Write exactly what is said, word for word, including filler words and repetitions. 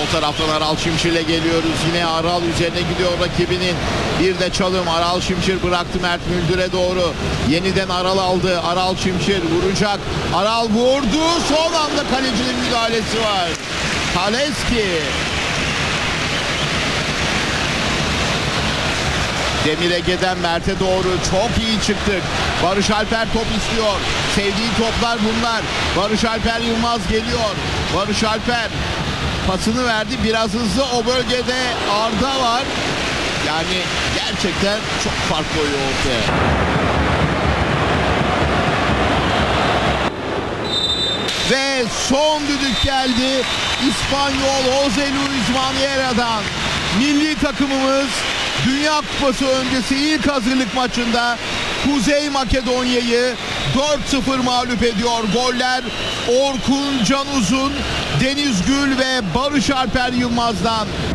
Sol taraftan Aral Şimşir'le geliyoruz. Yine Aral üzerine gidiyor rakibinin. Bir de çalım. Aral Şimşir bıraktı Mert Müldür'e doğru. Yeniden Aral aldı. Aral Şimşir vuracak. Aral vurdu. Son anda kalecinin müdahalesi var. Kaleski. Demir Ege'den Mert'e doğru çok iyi çıktık. Barış Alper top istiyor. Sevdiği toplar bunlar. Barış Alper Yılmaz geliyor. Barış Alper pasını verdi. Biraz hızlı, o bölgede Arda var. Yani gerçekten çok fark koyuyor ortaya. Ve son düdük geldi. İspanyol Jose Luis Maniera'dan. Milli takımımız Dünya Kupası öncesi ilk hazırlık maçında Kuzey Makedonya'yı dört sıfır mağlup ediyor. Goller Orkun Canuzun, Deniz Gül ve Barış Alper Yılmaz'dan.